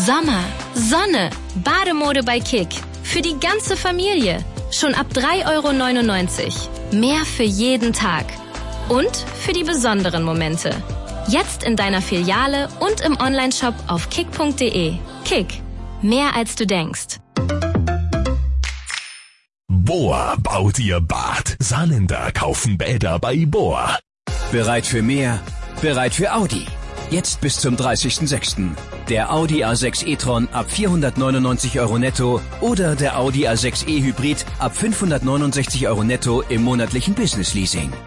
Sommer, Sonne, Bademode bei Kick. Für die ganze Familie. Schon ab 3,99 €. Mehr für jeden Tag. Und für die besonderen Momente. Jetzt in deiner Filiale und im Onlineshop auf kick.de. Kick. Mehr als du denkst. Bohr baut ihr Bad. Saarländer kaufen Bäder bei Bohr. Bereit für mehr? Bereit für Audi. Jetzt bis zum 30.06. Der Audi A6 e-tron ab 499 € netto oder der Audi A6 e-Hybrid ab 569 € netto im monatlichen Business Leasing.